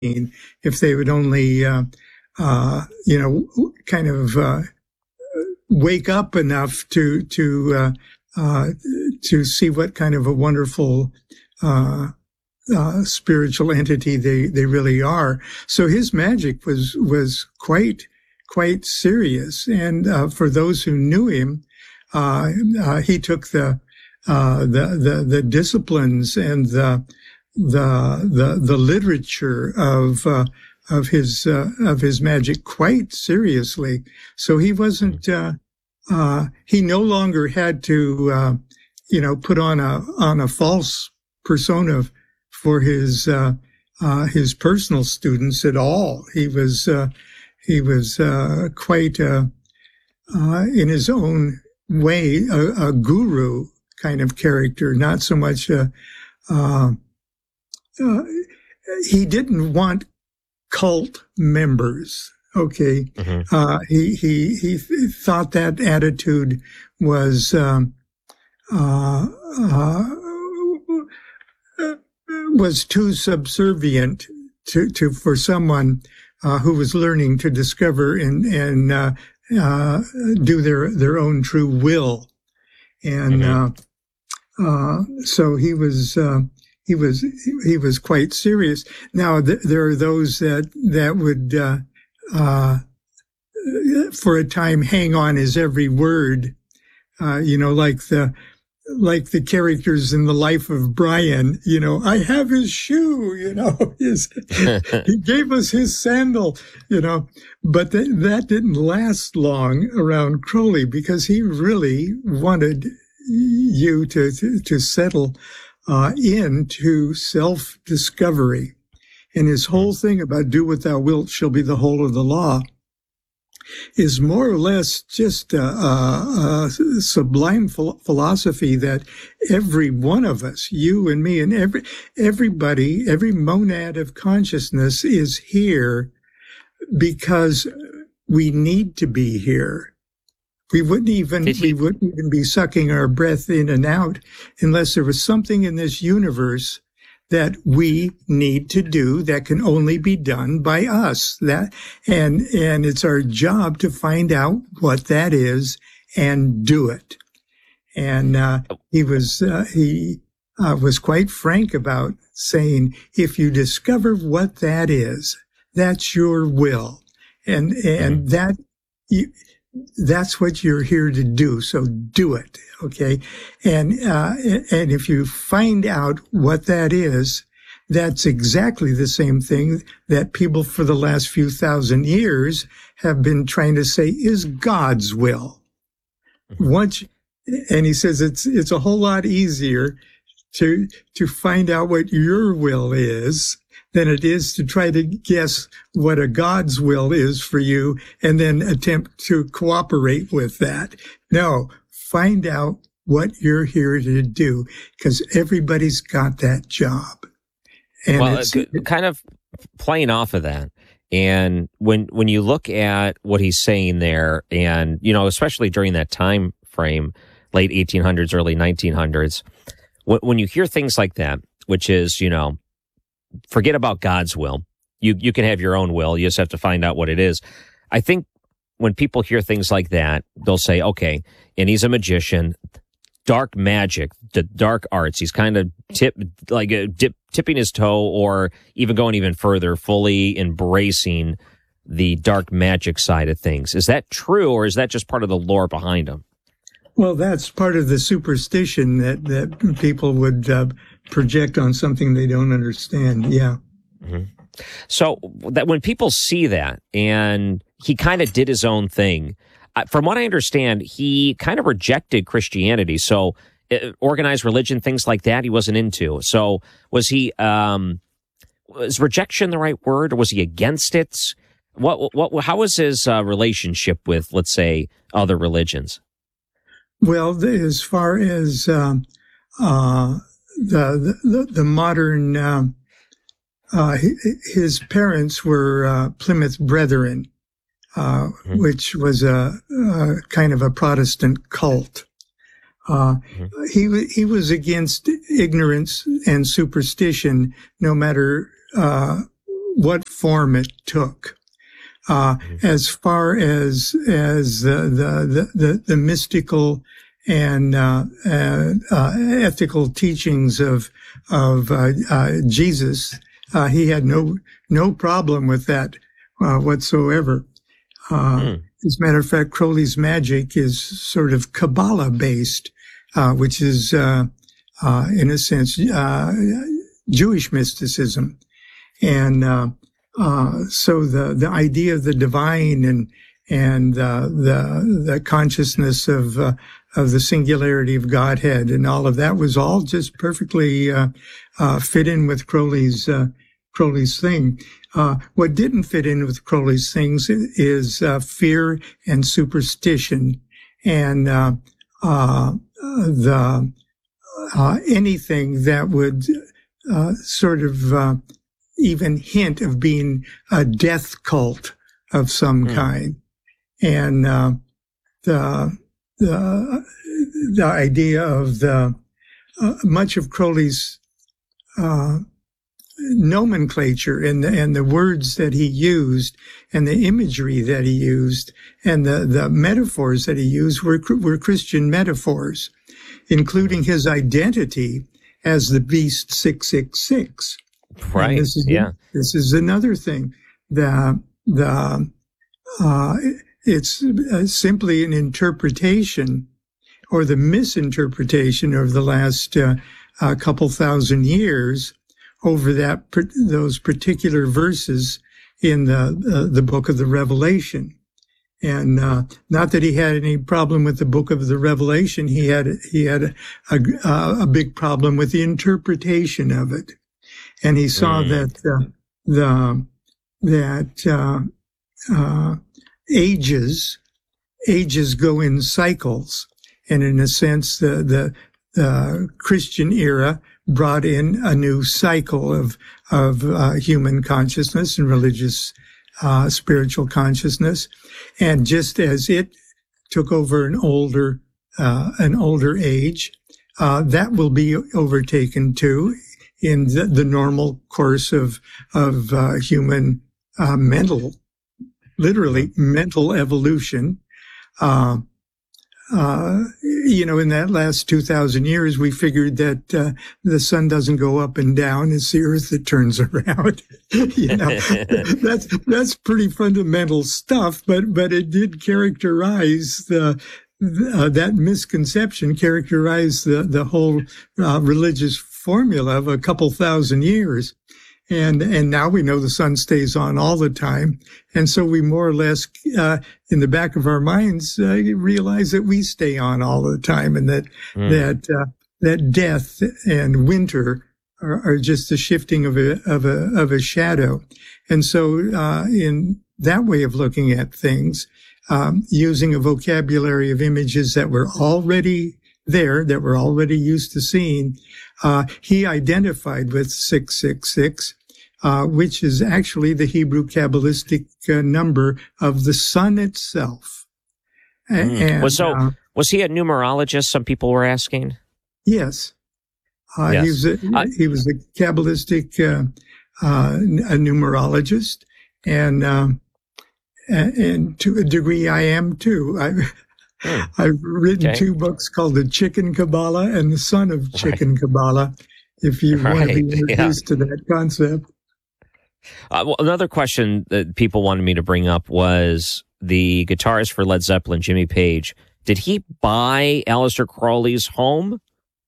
if they would only, kind of wake up enough to see what kind of a wonderful spiritual entity they really are. So his magic was quite serious, and for those who knew him, he took the disciplines and the literature of his magic quite seriously. So he wasn't he no longer had to put on a false persona for his personal students at all. He was quite in his own way a guru kind of character, not so much he didn't want cult members. Okay. Mm-hmm. He thought that attitude was too subservient for someone who was learning to discover and do their own true will. And mm-hmm. So he was quite serious. Now there are those that would for a time hang on his every word, like the characters in the Life of Brian. I have his shoe, he gave us his sandal, but that didn't last long around Crowley, because he really wanted you to settle into self-discovery. And his whole thing about do what thou wilt shall be the whole of the law is more or less just a sublime philosophy that every one of us, you and me and everybody, every monad of consciousness is here because we need to be here. We wouldn't even be sucking our breath in and out unless there was something in this universe that we need to do that can only be done by us. And it's our job to find out what that is and do it. And he was quite frank about saying, if you discover what that is, that's your will, and that's what you're here to do. So do it. Okay. And if you find out what that is, that's exactly the same thing that people for the last few thousand years have been trying to say is God's will. And he says it's a whole lot easier to find out what your will is than it is to try to guess what a God's will is for you and then attempt to cooperate with that. No, find out what you're here to do, because everybody's got that job. And kind of playing off of that. And when you look at what he's saying there, and, especially during that time frame, late 1800s, early 1900s, when you hear things like that, which is, forget about God's will. You can have your own will. You just have to find out what it is. I think when people hear things like that, they'll say, okay, and he's a magician, dark magic, the dark arts. He's kind of tipping his toe, or even going even further, fully embracing the dark magic side of things. Is that true, or is that just part of the lore behind him? Well, that's part of the superstition that people would project on something they don't understand. Yeah. Mm-hmm. So that when people see that, and he kind of did his own thing, from what I understand, he kind of rejected Christianity. So organized religion, things like that, he wasn't into. So was he, was rejection the right word, or was he against it? How was his relationship with, let's say, other religions? Well, as far as the modern, his parents were Plymouth Brethren, which was a kind of a Protestant cult. He was against ignorance and superstition, no matter what form it took. As far as the mystical and ethical teachings of Jesus, he had no problem with that whatsoever. As a matter of fact, Crowley's magic is sort of Kabbalah based, which is in a sense Jewish mysticism, and so the idea of the divine and the consciousness of the singularity of Godhead and all of that was all just perfectly fit in with Crowley's thing. What didn't fit in with Crowley's things is fear and superstition and anything that would sort of even hint of being a death cult of some kind. And the idea of much of Crowley's nomenclature and the words that he used and the imagery that he used and the metaphors that he used were Christian metaphors, including his identity as the Beast 666. Right. This is another thing. It's simply an interpretation or the misinterpretation of the last couple thousand years over those particular verses in the book of the Revelation. And not that he had any problem with the book of the Revelation, he had a big problem with the interpretation of it. And he saw that ages go in cycles, and in a sense, the Christian era brought in a new cycle of human consciousness and religious spiritual consciousness, and just as it took over an older age, that will be overtaken too in the normal course of human mental evolution. In that last 2,000 years, we figured that the sun doesn't go up and down; it's the Earth that turns around. That's pretty fundamental stuff, but it did characterize that misconception, characterize the whole religious formula of a couple thousand years. And now we know the sun stays on all the time. And so we more or less, in the back of our minds, realize that we stay on all the time, and that death and winter are just the shifting of a shadow. And so, in that way of looking at things, using a vocabulary of images that were already there, that we're already used to seeing, he identified with 666, which is actually the Hebrew Kabbalistic number of the sun itself. And, was he a numerologist? Some people were asking. Yes. Yes. He was a Kabbalistic a numerologist, and to a degree I am too. I've written 2 books called The Chicken Kabbalah and The Son of Chicken Kabbalah, if you want to be introduced to that concept. Well, another question that people wanted me to bring up was the guitarist for Led Zeppelin, Jimmy Page. Did he buy Aleister Crowley's home?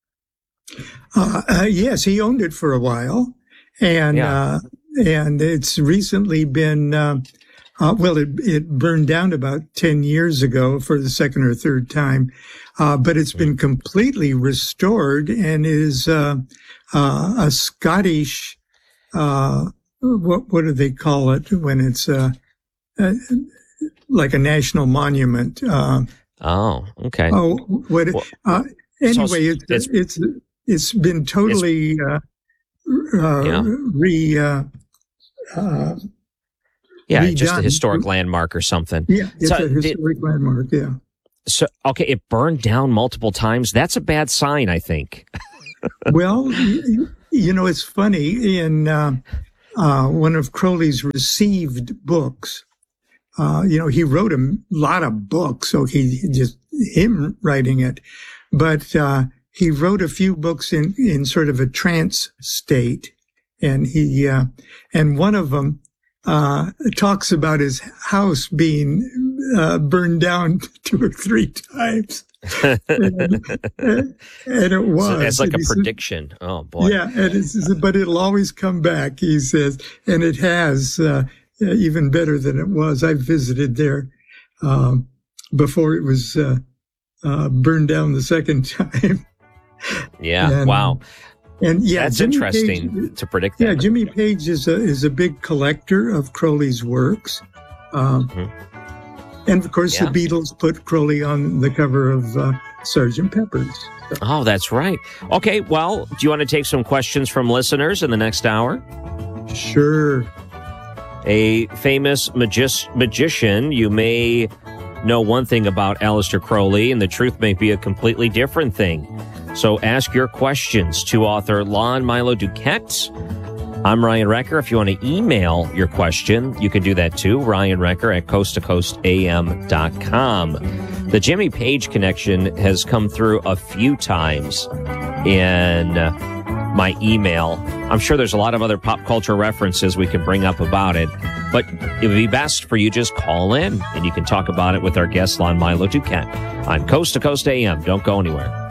Yes, he owned it for a while, and it's recently been it burned down about 10 years ago for the second or third time, but it's been completely restored and is a Scottish. What do they call it when it's like a national monument? Okay. Anyway, it's been totally redone. Just a historic landmark or something. Yeah, it's a historic landmark. Yeah. So it burned down multiple times. That's a bad sign, I think. Well, it's funny in. one of Crowley's received books. He wrote a lot of books, so him writing it. But he wrote a few books in sort of a trance state. And and one of them talks about his house being burned down 2 or 3 times. and it was. So it's like a prediction. Oh, boy. Yeah, but it'll always come back, he says. And it has, even better than it was. I visited there before it was burned down the second time. Yeah, wow. And yeah, that's Jimmy interesting Page, to predict that. Yeah, Jimmy Page is a big collector of Crowley's works. And of course, the Beatles put Crowley on the cover of Sgt. Pepper's. So. Oh, that's right. Okay, well, do you want to take some questions from listeners in the next hour? Sure. A famous magician, you may know one thing about Aleister Crowley, and the truth may be a completely different thing. So ask your questions to author Lon Milo DuQuette. I'm Ryan Recker. If you want to email your question, you can do that too. Ryan Recker at coasttocoastam.com. The Jimmy Page connection has come through a few times in my email. I'm sure there's a lot of other pop culture references we could bring up about it, but it would be best for you just call in and you can talk about it with our guest, Lon Milo DuQuette, on Coast to Coast AM. Don't go anywhere.